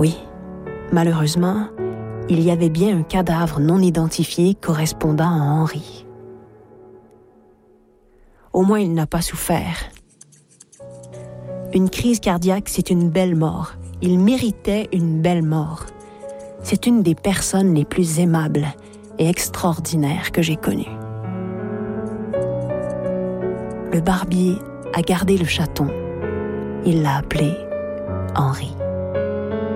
Oui, malheureusement, il y avait bien un cadavre non identifié correspondant à Henri. Au moins, il n'a pas souffert. Une crise cardiaque, c'est une belle mort. Il méritait une belle mort. C'est une des personnes les plus aimables et extraordinaires que j'ai connues. Le barbier a gardé le chaton. Il l'a appelé Henri.